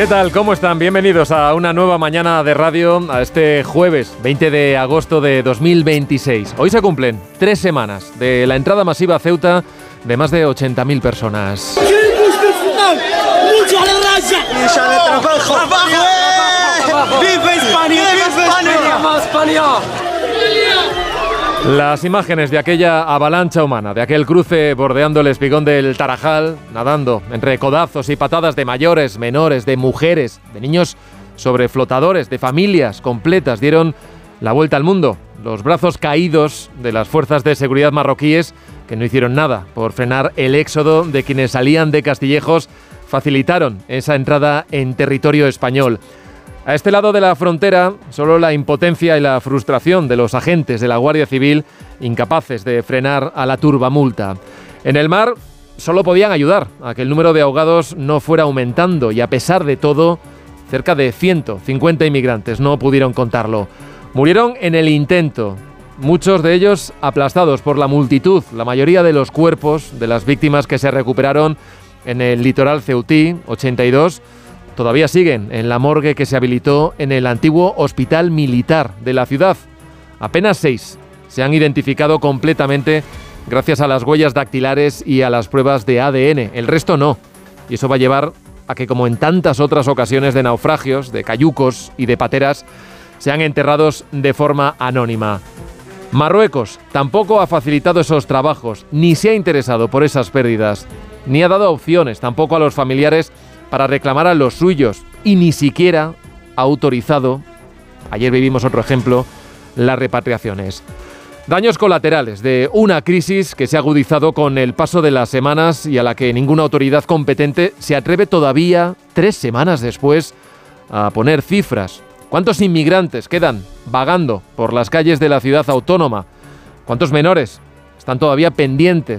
¿Qué tal? ¿Cómo están? Bienvenidos a una nueva mañana de radio, a este jueves 20 de agosto de 2026. Hoy se cumplen 3 semanas de la entrada masiva a Ceuta de más de 80.000 personas. ¡Viva España! ¡Viva España! Las imágenes de aquella avalancha humana, de aquel cruce bordeando el espigón del Tarajal, nadando entre codazos y patadas de mayores, menores, de mujeres, de niños sobre flotadores, de familias completas, dieron la vuelta al mundo. Los brazos caídos de las fuerzas de seguridad marroquíes, que no hicieron nada por frenar el éxodo de quienes salían de Castillejos, facilitaron esa entrada en territorio español. A este lado de la frontera, solo la impotencia y la frustración de los agentes de la Guardia Civil, incapaces de frenar a la turbamulta. En el mar, solo podían ayudar a que el número de ahogados no fuera aumentando y, a pesar de todo, cerca de 150 inmigrantes no pudieron contarlo. Murieron en el intento, muchos de ellos aplastados por la multitud. La mayoría de los cuerpos de las víctimas que se recuperaron en el litoral ceutí, 82, todavía siguen en la morgue que se habilitó en el antiguo hospital militar de la ciudad. Apenas 6 se han identificado completamente gracias a las huellas dactilares y a las pruebas de ADN. El resto no. Y eso va a llevar a que, como en tantas otras ocasiones de naufragios, de cayucos y de pateras, sean enterrados de forma anónima. Marruecos tampoco ha facilitado esos trabajos, ni se ha interesado por esas pérdidas, ni ha dado opciones tampoco a los familiares para reclamar a los suyos, y ni siquiera ha autorizado, ayer vivimos otro ejemplo, las repatriaciones. Daños colaterales de una crisis que se ha agudizado con el paso de las semanas y a la que ninguna autoridad competente se atreve todavía, 3 semanas después, a poner cifras. ¿Cuántos inmigrantes quedan vagando por las calles de la ciudad autónoma? ¿Cuántos menores están todavía pendientes